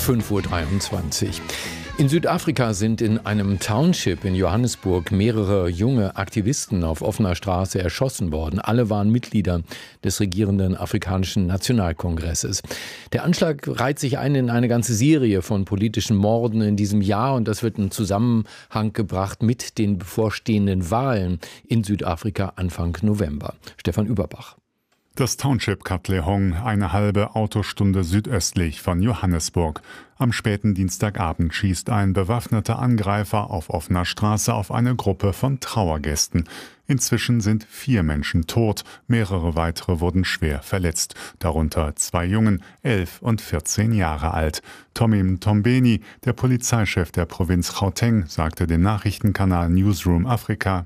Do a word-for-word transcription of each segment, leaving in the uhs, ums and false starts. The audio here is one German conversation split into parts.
fünf Uhr dreiundzwanzig. In Südafrika sind in einem Township in Johannesburg mehrere junge Aktivisten auf offener Straße erschossen worden. Alle waren Mitglieder des regierenden Afrikanischen Nationalkongresses. Der Anschlag reiht sich ein in eine ganze Serie von politischen Morden in diesem Jahr, und das wird in Zusammenhang gebracht mit den bevorstehenden Wahlen in Südafrika Anfang November. Stefan Überbach. Das Township Katlehong, eine halbe Autostunde südöstlich von Johannesburg. Am späten Dienstagabend schießt ein bewaffneter Angreifer auf offener Straße auf eine Gruppe von Trauergästen. Inzwischen sind vier Menschen tot, mehrere weitere wurden schwer verletzt, darunter zwei Jungen, elf und vierzehn Jahre alt. Tommy Mtombeni, der Polizeichef der Provinz Gauteng, sagte dem Nachrichtenkanal Newsroom Afrika: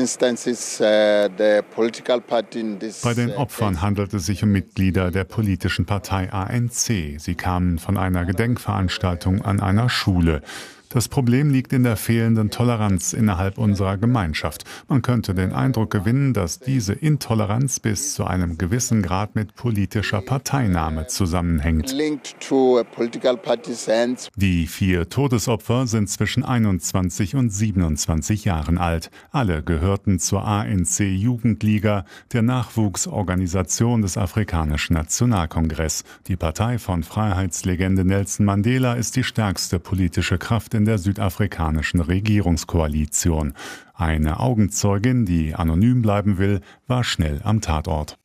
Bei den Opfern handelt es sich um Mitglieder der politischen Partei A N C. Sie kamen von einer Gedenkveranstaltung an einer Schule. Das Problem liegt in der fehlenden Toleranz innerhalb unserer Gemeinschaft. Man könnte den Eindruck gewinnen, dass diese Intoleranz bis zu einem gewissen Grad mit politischer Parteinahme zusammenhängt. Die vier Todesopfer sind zwischen einundzwanzig und siebenundzwanzig Jahren alt. Alle gehörten zur A N C-Jugendliga, der Nachwuchsorganisation des Afrikanischen Nationalkongress. Die Partei von Freiheitslegende Nelson Mandela ist die stärkste politische Kraft in der südafrikanischen Regierungskoalition. Eine Augenzeugin, die anonym bleiben will, war schnell am Tatort.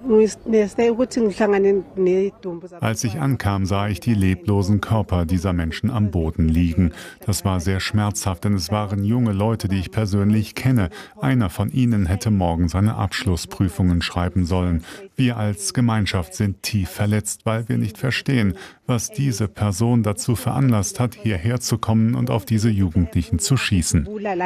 Als ich ankam, sah ich die leblosen Körper dieser Menschen am Boden liegen. Das war sehr schmerzhaft, denn es waren junge Leute, die ich persönlich kenne. Einer von ihnen hätte morgen seine Abschlussprüfungen schreiben sollen. Wir als Gemeinschaft sind tief verletzt, weil wir nicht verstehen, was diese Person dazu veranlasst hat, hierher zu kommen und auf diese Jugendlichen zu schießen.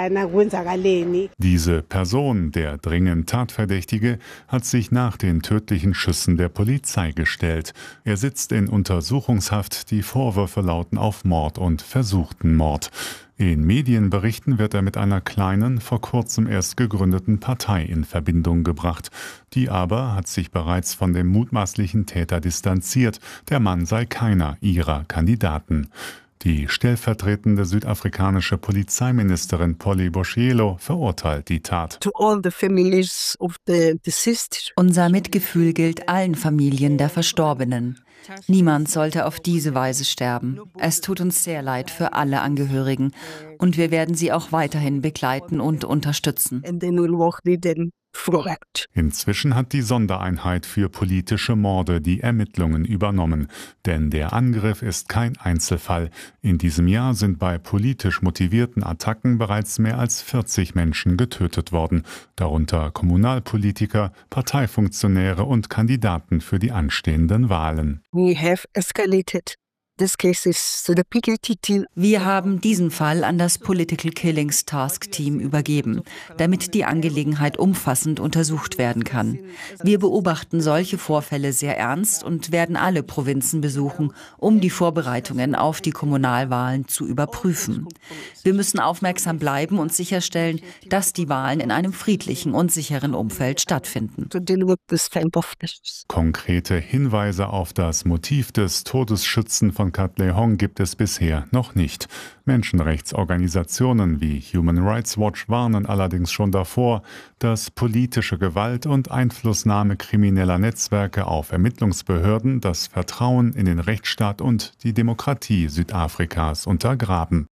Diese Person, der dringend Tatverdächtige, hat sich nach den tödlichen Schüssen der Polizei gestellt. Er sitzt in Untersuchungshaft. Die Vorwürfe lauten auf Mord und versuchten Mord. In Medienberichten wird er mit einer kleinen, vor kurzem erst gegründeten Partei in Verbindung gebracht. Die aber hat sich bereits von dem mutmaßlichen Täter distanziert. Der Mann sei keiner ihrer Kandidaten. Die stellvertretende südafrikanische Polizeiministerin Polly Boshielo verurteilt die Tat. Unser Mitgefühl gilt allen Familien der Verstorbenen. Niemand sollte auf diese Weise sterben. Es tut uns sehr leid für alle Angehörigen, und wir werden sie auch weiterhin begleiten und unterstützen. Inzwischen hat die Sondereinheit für politische Morde die Ermittlungen übernommen. Denn der Angriff ist kein Einzelfall. In diesem Jahr sind bei politisch motivierten Attacken bereits mehr als vierzig Menschen getötet worden. Darunter Kommunalpolitiker, Parteifunktionäre und Kandidaten für die anstehenden Wahlen. We have escalated. Wir haben diesen Fall an das Political Killings Task Team übergeben, damit die Angelegenheit umfassend untersucht werden kann. Wir beobachten solche Vorfälle sehr ernst und werden alle Provinzen besuchen, um die Vorbereitungen auf die Kommunalwahlen zu überprüfen. Wir müssen aufmerksam bleiben und sicherstellen, dass die Wahlen in einem friedlichen und sicheren Umfeld stattfinden. Konkrete Hinweise auf das Motiv des Todesschützen von Katlehong gibt es bisher noch nicht. Menschenrechtsorganisationen wie Human Rights Watch warnen allerdings schon davor, dass politische Gewalt und Einflussnahme krimineller Netzwerke auf Ermittlungsbehörden das Vertrauen in den Rechtsstaat und die Demokratie Südafrikas untergraben.